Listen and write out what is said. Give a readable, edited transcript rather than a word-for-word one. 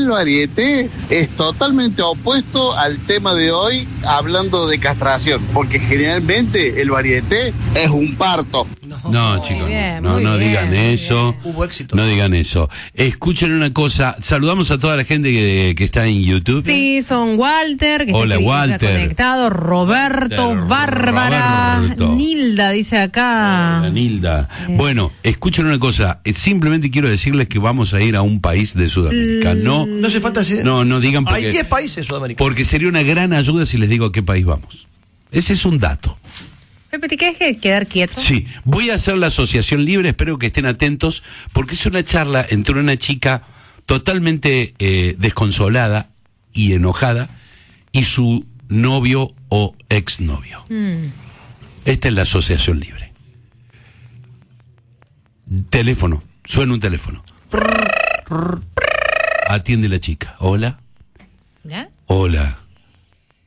el varieté es totalmente opuesto al tema de hoy, hablando de castración, porque generalmente el varieté es un parto. No, chicos, no digan eso. Hubo éxito. No digan eso. Escuchen una cosa. Saludamos a toda la gente que está en YouTube. Sí, son Walter, que Hola, está Walter. conectado, Roberto, Bárbara, Roberto. Nilda, dice acá. Hola, Nilda. Bueno, escuchen una cosa. Simplemente quiero decirles que vamos a ir a un país de Sudamérica. No hace falta decir. No digan porque, hay 10 países de Sudamérica. Porque sería una gran ayuda si les digo a qué país vamos. Ese es un dato. Pepe, ¿te quieres quedar quieto? Sí, voy a hacer la asociación libre, espero que estén atentos, porque es una charla entre una chica totalmente desconsolada y enojada y su novio o exnovio. Esta es la asociación libre. Teléfono, suena un teléfono. Atiende la chica. Hola. ¿Ya? Hola.